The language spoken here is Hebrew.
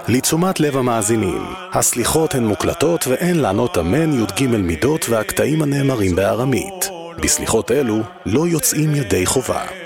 לתשומת לב המאזינים, הסליחות הן מוקלטות ואין לענות אמן י"ג מידות והקטעים הנאמרים בארמית. בסליחות אלו לא יוצאים ידי חובה.